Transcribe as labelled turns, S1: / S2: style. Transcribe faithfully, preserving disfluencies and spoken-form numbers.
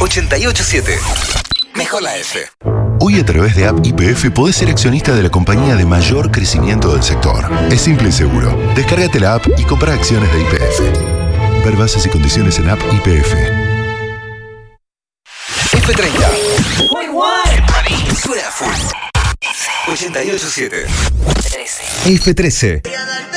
S1: ochenta y ocho siete. Mejor la F.
S2: Hoy a través de App Y P F podés ser accionista de la compañía de mayor crecimiento del sector. Es simple y seguro. Descárgate la app y compra acciones de Y P F. Ver bases y condiciones en App Y P F.
S1: F treinta. Suena full. ochenta y ocho siete. F trece.